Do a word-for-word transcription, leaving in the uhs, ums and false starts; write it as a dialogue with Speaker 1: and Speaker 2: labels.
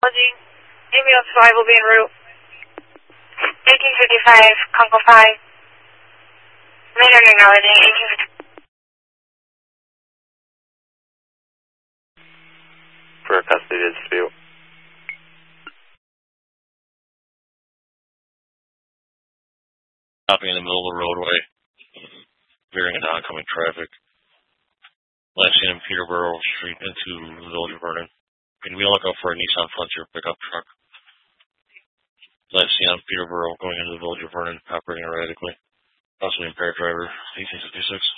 Speaker 1: Ambulance five will be en route. eighteen fifty-five, Congo five. Later acknowledging eighteen fifty-five.
Speaker 2: For custody dispute.
Speaker 3: Stopping in the middle of the roadway, veering into oncoming traffic. Last seen in Peterborough Street into the Village of Vernon. Can we look out for a Nissan Frontier pickup truck? Last seen on Peterborough going into the Village of Vernon, operating erratically. Possibly impaired driver, eighteen fifty-six.